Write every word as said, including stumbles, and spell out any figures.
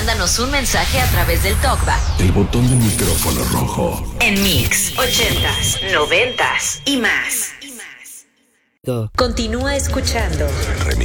mándanos un mensaje a través del TalkBack. El botón del micrófono rojo. En Mix, ochentas, noventas y más. Continúa escuchando. Remix.